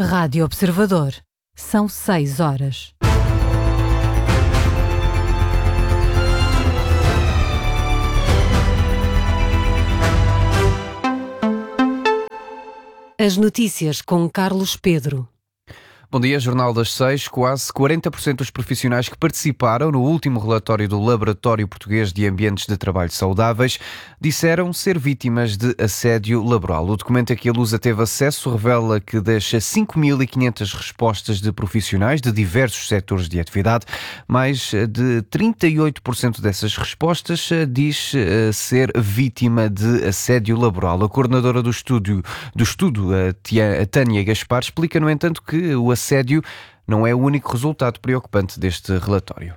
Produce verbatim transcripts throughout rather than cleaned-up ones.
Rádio Observador. São seis horas. As notícias com Carlos Pedro. Bom dia, Jornal das Seis. Quase quarenta por cento dos profissionais que participaram no último relatório do Laboratório Português de Ambientes de Trabalho Saudáveis disseram ser vítimas de assédio laboral. O documento a que a Lusa teve acesso revela que das cinco mil e quinhentas respostas de profissionais de diversos setores de atividade, mais de trinta e oito por cento dessas respostas diz ser vítima de assédio laboral. A coordenadora do estudo, do estudo a Tânia Gaspar, explica, no entanto, que o assédio não é o único resultado preocupante deste relatório.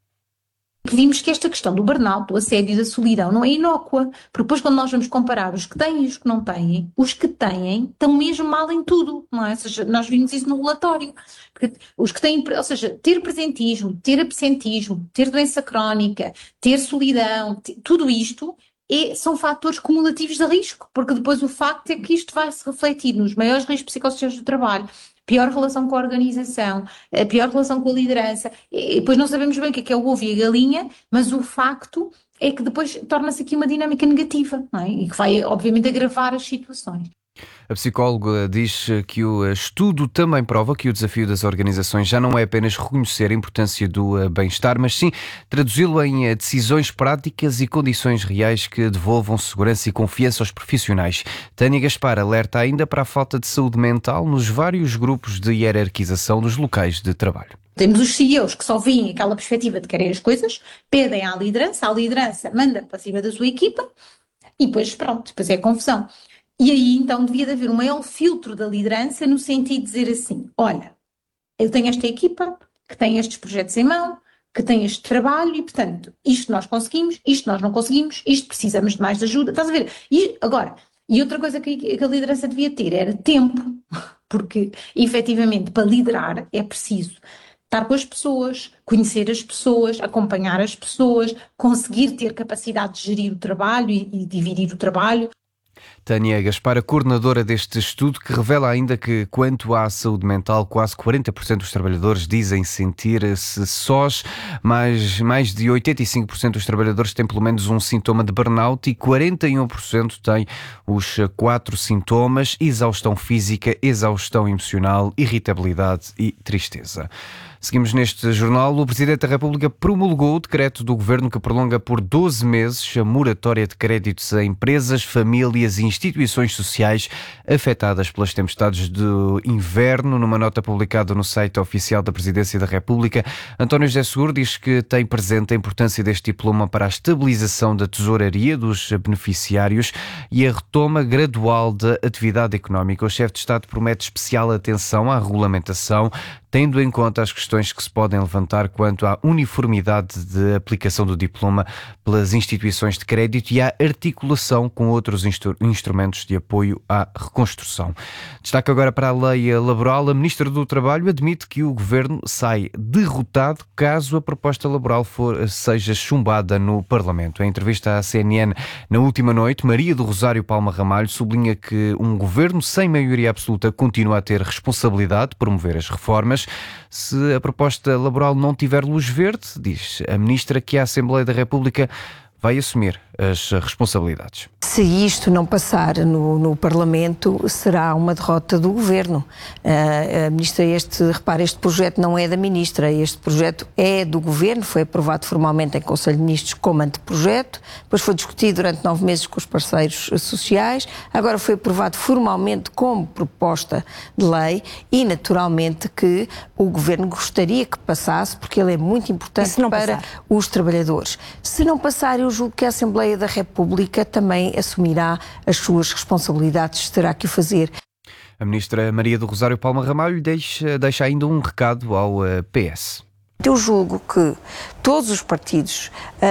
Vimos que esta questão do burnout, do assédio e da solidão não é inócua, porque depois quando nós vamos comparar os que têm e os que não têm, os que têm estão mesmo mal em tudo, não é? Ou seja, nós vimos isso no relatório, porque os que têm, ou seja, ter presentismo, ter absentismo, ter doença crónica, ter solidão, ter, tudo isto é, são fatores cumulativos de risco, porque depois o facto é que isto vai se refletir nos maiores riscos psicossociais do trabalho, pior relação com a organização, a pior relação com a liderança, e depois não sabemos bem o que é, que é o ovo e a galinha, mas o facto é que depois torna-se aqui uma dinâmica negativa, não é? E que vai, obviamente, agravar as situações. A psicóloga diz que o estudo também prova que o desafio das organizações já não é apenas reconhecer a importância do bem-estar, mas sim traduzi-lo em decisões práticas e condições reais que devolvam segurança e confiança aos profissionais. Tânia Gaspar alerta ainda para a falta de saúde mental nos vários grupos de hierarquização dos locais de trabalho. Temos os C E Os que só veem aquela perspectiva de querer as coisas, pedem à liderança, a liderança manda para cima da sua equipa e depois pronto, depois é confusão. E aí, então, devia de haver um maior filtro da liderança no sentido de dizer assim, olha, eu tenho esta equipa que tem estes projetos em mão, que tem este trabalho e, portanto, isto nós conseguimos, isto nós não conseguimos, isto precisamos de mais ajuda. Estás a ver? E agora, e outra coisa que, que a liderança devia ter era tempo, porque, efetivamente, para liderar é preciso estar com as pessoas, conhecer as pessoas, acompanhar as pessoas, conseguir ter capacidade de gerir o trabalho e, e dividir o trabalho. Tânia Gaspar, a coordenadora deste estudo, que revela ainda que, quanto à saúde mental, quase quarenta por cento dos trabalhadores dizem sentir-se sós, mas mais de oitenta e cinco por cento dos trabalhadores têm pelo menos um sintoma de burnout e quarenta e um por cento têm os quatro sintomas: exaustão física, exaustão emocional, irritabilidade e tristeza. Seguimos neste jornal. O Presidente da República promulgou o decreto do Governo que prolonga por doze meses a moratória de créditos a empresas, famílias e instituições sociais afetadas pelas tempestades do inverno. Numa nota publicada no site oficial da Presidência da República, António José Seguro diz que tem presente a importância deste diploma para a estabilização da tesouraria dos beneficiários e a retoma gradual da atividade económica. O chefe de Estado promete especial atenção à regulamentação, tendo em conta as questões que se podem levantar quanto à uniformidade de aplicação do diploma pelas instituições de crédito e à articulação com outros instru- instrumentos de apoio à reconstrução. Destaque agora para a lei laboral. A Ministra do Trabalho admite que o Governo sai derrotado caso a proposta laboral for, seja chumbada no Parlamento. Em entrevista à C N N na última noite, Maria do Rosário Palma Ramalho sublinha que um Governo sem maioria absoluta continua a ter responsabilidade de promover as reformas. Se a proposta laboral não tiver luz verde, diz a Ministra que a Assembleia da República vai assumir as responsabilidades. Se isto não passar no, no Parlamento, será uma derrota do Governo. Uh, a Ministra, este, repare, este projeto não é da Ministra, este projeto é do Governo, foi aprovado formalmente em Conselho de Ministros como anteprojeto, depois foi discutido durante nove meses com os parceiros sociais, agora foi aprovado formalmente como proposta de lei e, naturalmente, que o Governo gostaria que passasse, porque ele é muito importante para passar? Os trabalhadores. Se não passar, eu julgo que a Assembleia da República também assumirá as suas responsabilidades, terá que o fazer. A Ministra Maria do Rosário Palma Ramalho deixa, deixa ainda um recado ao uh, P S. Eu julgo que todos os partidos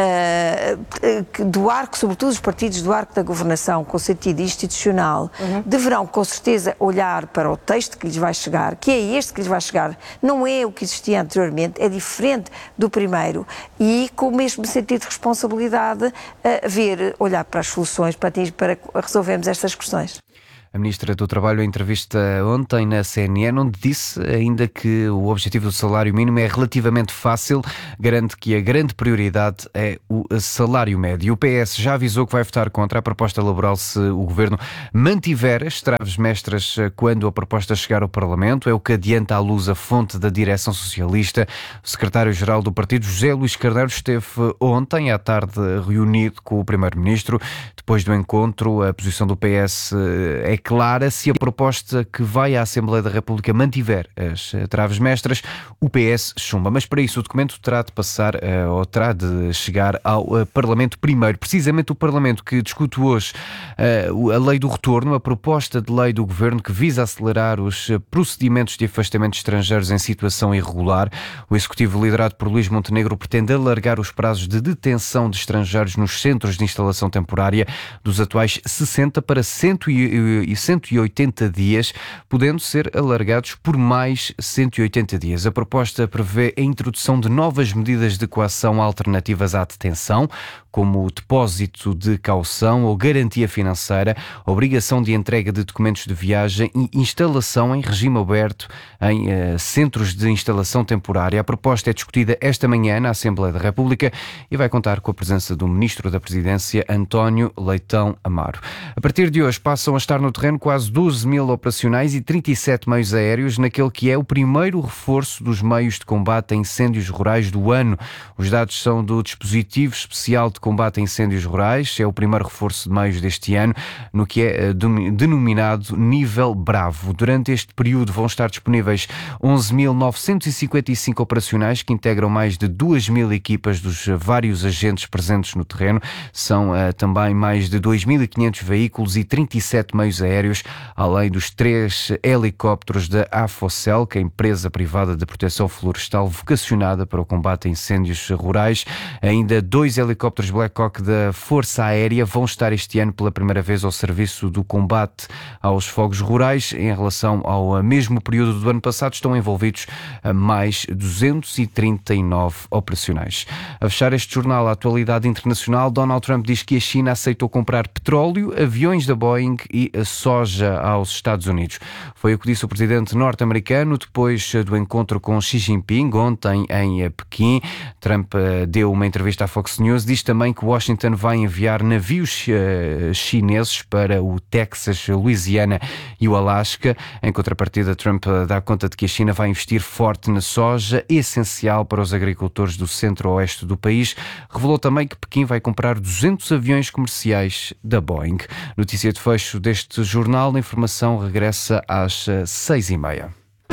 uh, do arco, sobretudo os partidos do arco da governação, com sentido institucional, uhum. deverão com certeza olhar para o texto que lhes vai chegar, que é este que lhes vai chegar, não é o que existia anteriormente, é diferente do primeiro, e com o mesmo sentido de responsabilidade, uh, ver, olhar para as soluções para, para resolvermos estas questões. A Ministra do Trabalho, em entrevista ontem na C N N, onde disse ainda que o objetivo do salário mínimo é relativamente fácil, garante que a grande prioridade é o salário médio. O P S já avisou que vai votar contra a proposta laboral se o Governo mantiver as traves mestras quando a proposta chegar ao Parlamento. É o que adianta à luz a fonte da direção socialista. O secretário-geral do partido, José Luís Carneiro, esteve ontem à tarde reunido com o Primeiro-Ministro. Depois do encontro, a posição do P S é clara. Se a proposta que vai à Assembleia da República mantiver as traves mestras, o P S chumba. Mas para isso o documento terá de passar ou terá de chegar ao Parlamento primeiro. Precisamente o Parlamento que discute hoje a lei do retorno, a proposta de lei do Governo que visa acelerar os procedimentos de afastamento de estrangeiros em situação irregular. O Executivo, liderado por Luís Montenegro, pretende alargar os prazos de detenção de estrangeiros nos centros de instalação temporária dos atuais sessenta para cento e oitenta dias, podendo ser alargados por mais cento e oitenta dias. A proposta prevê a introdução de novas medidas de coação alternativas à detenção, como o depósito de caução ou garantia financeira, obrigação de entrega de documentos de viagem e instalação em regime aberto em uh, centros de instalação temporária. A proposta é discutida esta manhã na Assembleia da República e vai contar com a presença do Ministro da Presidência, António Leitão Amaro. A partir de hoje passam a estar no terreno quase doze mil operacionais e trinta e sete meios aéreos naquele que é o primeiro reforço dos meios de combate a incêndios rurais do ano. Os dados são do Dispositivo Especial de Combate a Incêndios Rurais. É o primeiro reforço de meios deste ano, no que é denominado Nível Bravo. Durante este período vão estar disponíveis onze mil novecentos e cinquenta e cinco operacionais que integram mais de duas mil equipas dos vários agentes presentes no terreno. São uh, também mais de dois mil e quinhentos veículos e trinta e sete meios aéreos, além dos três helicópteros da Afocel, que é a empresa privada de proteção florestal vocacionada para o combate a incêndios rurais. Ainda dois helicópteros Black Hawk da Força Aérea vão estar este ano pela primeira vez ao serviço do combate aos fogos rurais. Em relação ao mesmo período do ano passado, estão envolvidos mais duzentos e trinta e nove operacionais. A fechar este jornal, a atualidade internacional, Donald Trump diz que a China aceitou comprar petróleo, aviões da Boeing e soja aos Estados Unidos. Foi o que disse o presidente norte-americano depois do encontro com Xi Jinping ontem em Pequim. Trump deu uma entrevista à Fox News, diz também que Washington vai enviar navios chineses para o Texas, Louisiana e o Alasca. Em contrapartida, Trump dá conta de que a China vai investir forte na soja, essencial para os agricultores do centro-oeste do país. Revelou também que Pequim vai comprar duzentos aviões comerciais da Boeing. Notícia de fecho deste jornal. A informação regressa às seis e meia.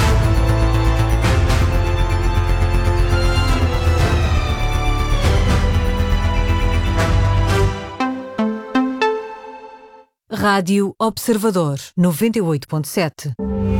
Rádio Observador, noventa e oito ponto sete.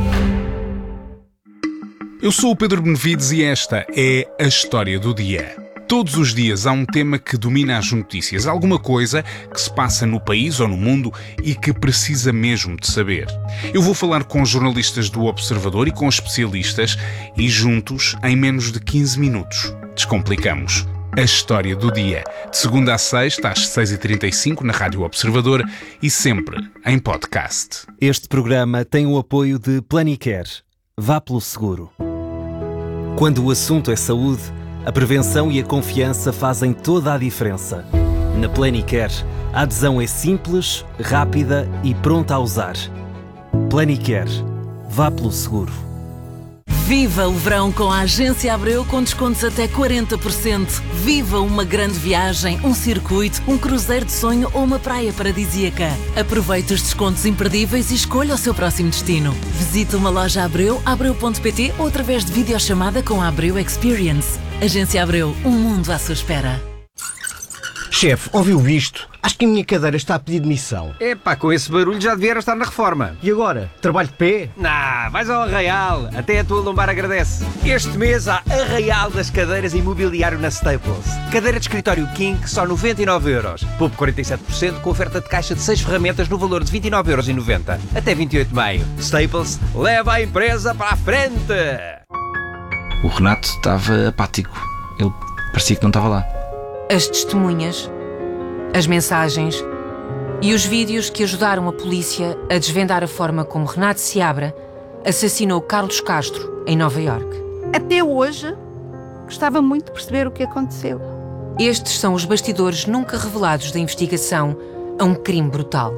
Eu sou o Pedro Benevides e esta é a História do Dia. Todos os dias há um tema que domina as notícias, alguma coisa que se passa no país ou no mundo e que precisa mesmo de saber. Eu vou falar com jornalistas do Observador e com especialistas e juntos, em menos de quinze minutos, descomplicamos a História do Dia. De segunda a sexta, às seis e trinta e cinco, na Rádio Observador e sempre em podcast. Este programa tem o apoio de Planicare. Vá pelo seguro. Quando o assunto é saúde, a prevenção e a confiança fazem toda a diferença. Na Planicare, a adesão é simples, rápida e pronta a usar. Planicare. Vá pelo seguro. Viva o verão com a Agência Abreu com descontos até quarenta por cento. Viva uma grande viagem, um circuito, um cruzeiro de sonho ou uma praia paradisíaca. Aproveite os descontos imperdíveis e escolha o seu próximo destino. Visite uma loja Abreu, abreu ponto pt ou através de videochamada com a Abreu Experience. Agência Abreu, um mundo à sua espera. Chefe, ouviu isto? Acho que a minha cadeira está a pedir demissão. Epá, com esse barulho já devia estar na reforma. E agora? Trabalho de pé? Nah, vais ao Arraial. Até a tua lombar agradece. Este mês há Arraial das Cadeiras Imobiliário na Staples. Cadeira de escritório King, só noventa e nove euros. Poupe quarenta e sete por cento com oferta de caixa de seis ferramentas no valor de vinte e nove euros e noventa. Até vinte e oito de maio. Staples, leva a empresa para a frente. O Renato estava apático. Ele parecia que não estava lá. As testemunhas, as mensagens, E os vídeos que ajudaram a polícia a desvendar a forma como Renato Seabra assassinou Carlos Castro em Nova Iorque. Até hoje, gostava muito de perceber o que aconteceu. Estes são os bastidores nunca revelados da investigação a um crime brutal.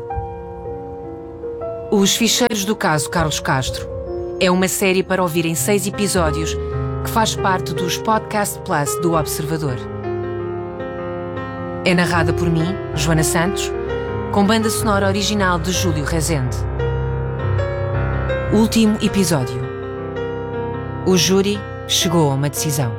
Os Ficheiros do Caso Carlos Castro é uma série para ouvir em seis episódios que faz parte dos Podcast Plus do Observador. É narrada por mim, Joana Santos, com banda sonora original de Júlio Rezende. Último episódio. O júri chegou a uma decisão.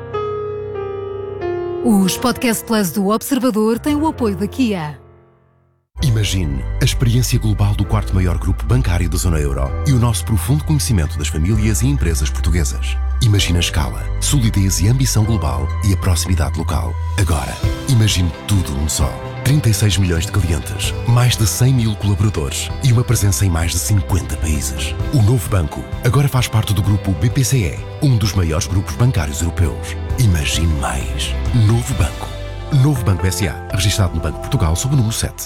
Os Podcast Plus do Observador têm o apoio da Kia. Imagine a experiência global do quarto maior grupo bancário da zona euro e o nosso profundo conhecimento das famílias e empresas portuguesas. Imagine a escala, solidez e ambição global e a proximidade local. Agora, imagine tudo num só. trinta e seis milhões de clientes, mais de cem mil colaboradores e uma presença em mais de cinquenta países. O novo banco agora faz parte do grupo B P C E, um dos maiores grupos bancários europeus. Imagine mais. Novo Banco. Novo Banco S A, registrado no Banco de Portugal sob o número sete.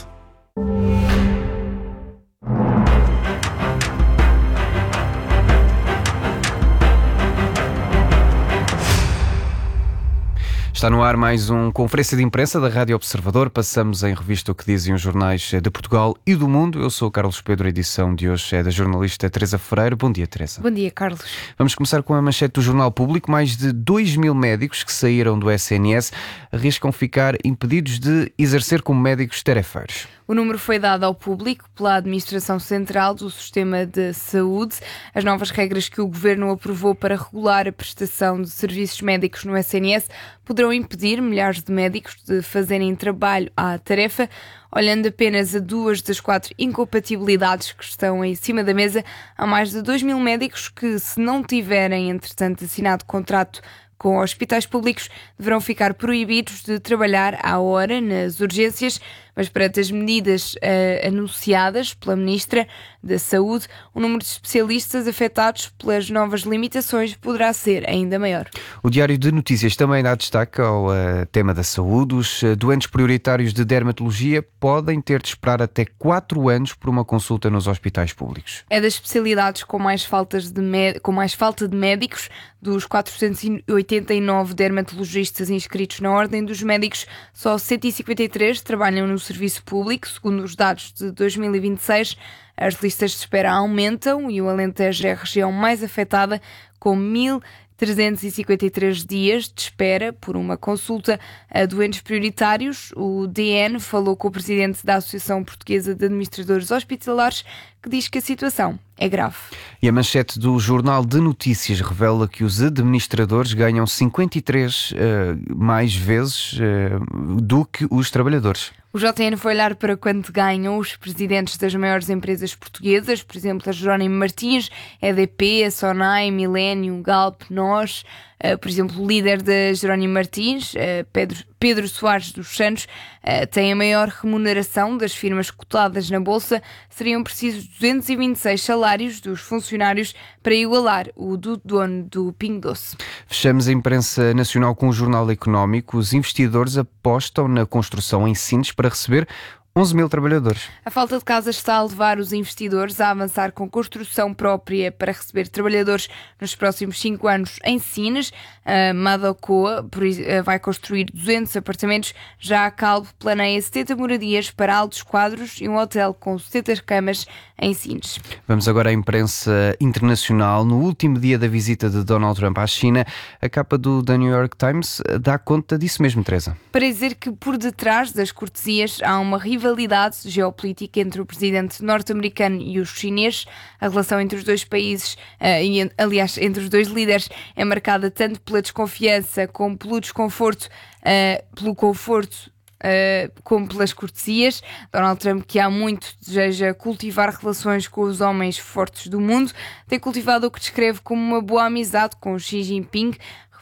Está no ar mais um Conferência de Imprensa da Rádio Observador. Passamos em revista o que dizem os jornais de Portugal e do mundo. Eu sou o Carlos Pedro, a edição de hoje é da jornalista Teresa Ferreira. Bom dia, Teresa. Bom dia, Carlos. Vamos começar com a manchete do Jornal Público. Mais de dois mil médicos que saíram do S N S arriscam ficar impedidos de exercer como médicos tarefeiros. O número foi dado ao público pela Administração Central do Sistema de Saúde. As novas regras que o Governo aprovou para regular a prestação de serviços médicos no S N S poderão impedir milhares de médicos de fazerem trabalho à tarefa. Olhando apenas a duas das quatro incompatibilidades que estão em cima da mesa, há mais de dois mil médicos que, se não tiverem, entretanto, assinado contrato com hospitais públicos, deverão ficar proibidos de trabalhar à hora nas urgências, mas perante as medidas uh, anunciadas pela Ministra da Saúde, o número de especialistas afetados pelas novas limitações poderá ser ainda maior. O Diário de Notícias também dá destaque ao uh, tema da saúde. Os uh, doentes prioritários de dermatologia podem ter de esperar até quatro anos por uma consulta nos hospitais públicos. É das especialidades com mais, faltas de med- com mais falta de médicos. Dos quatrocentos e oitenta e nove dermatologistas inscritos na Ordem dos Médicos, só cento e cinquenta e três trabalham no serviço público, segundo os dados de dois mil e vinte e seis. As listas de espera aumentam e o Alentejo é a região mais afetada, com mil trezentos e cinquenta e três dias de espera por uma consulta a doentes prioritários. O D N falou com o presidente da Associação Portuguesa de Administradores Hospitalares, que diz que a situação é grave. E a manchete do Jornal de Notícias revela que os administradores ganham cinquenta e três uh, mais vezes uh, do que os trabalhadores. O J N foi olhar para quanto ganham os presidentes das maiores empresas portuguesas, por exemplo, a Jerónimo Martins, E D P, a Sonai, Millennium, Galp, Nós. Uh, por exemplo, o líder da Jerónimo Martins, uh, Pedro, Pedro Soares dos Santos, uh, tem a maior remuneração das firmas cotadas na Bolsa. Seriam precisos duzentos e vinte e seis salários dos funcionários para igualar o do dono do Pingo Doce. Fechamos a imprensa nacional com o Jornal Económico. Os investidores apostam na construção em Sines para receber onze mil trabalhadores. A falta de casas está a levar os investidores a avançar com construção própria para receber trabalhadores nos próximos cinco anos em Sines. A Madocoa vai construir duzentos apartamentos. Já a Calvo planeia setenta moradias para altos quadros e um hotel com setenta camas em Sines. Vamos agora à imprensa internacional. No último dia da visita de Donald Trump à China, a capa do The New York Times dá conta disso mesmo, Teresa. Para dizer que por detrás das cortesias há uma rivalidade geopolítica entre o presidente norte-americano e os chineses. A relação entre os dois países, uh, e, aliás, entre os dois líderes, é marcada tanto pela desconfiança como pelo desconforto, uh, pelo conforto, Uh, como pelas cortesias. Donald Trump, que há muito deseja cultivar relações com os homens fortes do mundo, tem cultivado o que descreve como uma boa amizade com Xi Jinping.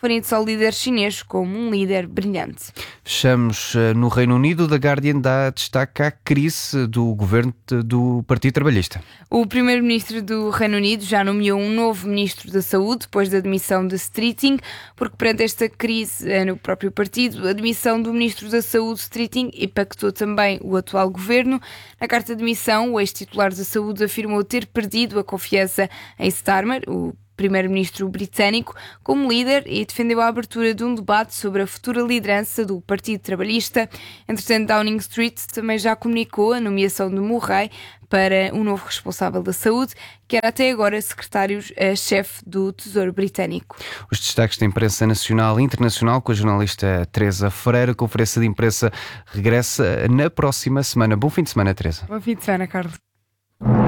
referindo-se ao líder chinês como um líder brilhante. Fechamos no Reino Unido. The Guardian dá destaque à crise do governo do Partido Trabalhista. O primeiro-ministro do Reino Unido já nomeou um novo ministro da Saúde depois da demissão de Streeting, porque perante esta crise no próprio partido, a demissão do ministro da Saúde, Streeting, impactou também o atual governo. Na carta de demissão, o ex-titular da Saúde afirmou ter perdido a confiança em Starmer, o primeiro-ministro britânico, como líder e defendeu a abertura de um debate sobre a futura liderança do Partido Trabalhista. Entretanto, Downing Street também já comunicou a nomeação de Murray para um novo responsável da saúde, que era até agora secretário-chefe do Tesouro Britânico. Os destaques da imprensa nacional e internacional com a jornalista Teresa Freire. A conferência de imprensa regressa na próxima semana. Bom fim de semana, Teresa. Bom fim de semana, Carlos.